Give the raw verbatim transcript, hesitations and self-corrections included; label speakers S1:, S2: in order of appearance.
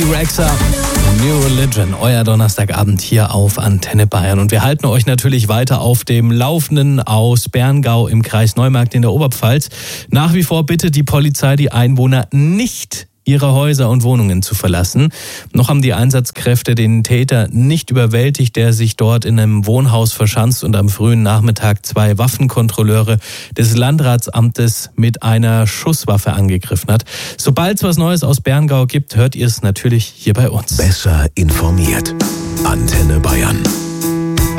S1: Rexa, New Religion, euer Donnerstagabend hier auf Antenne Bayern. Und wir halten euch natürlich weiter auf dem Laufenden aus Berngau im Kreis Neumarkt in der Oberpfalz. Nach wie vor bittet die Polizei die Einwohner nicht, ihre Häuser und Wohnungen zu verlassen. Noch haben die Einsatzkräfte den Täter nicht überwältigt, der sich dort in einem Wohnhaus verschanzt und am frühen Nachmittag zwei Waffenkontrolleure des Landratsamtes mit einer Schusswaffe angegriffen hat. Sobald es was Neues aus Berngau gibt, hört ihr es natürlich hier bei uns.
S2: Besser informiert. Antenne Bayern.